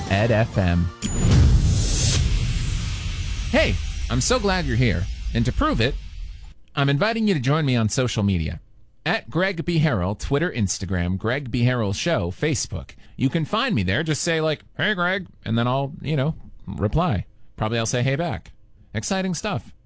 EdFM. Hey, I'm so glad you're here. And to prove it, I'm inviting you to join me on social media. At Greg B. Harrell, Twitter, Instagram, Greg B. Harrell Show, Facebook. You can find me there. Just say like, hey, Greg, and then I'll, reply. Probably I'll say hey back. Exciting stuff.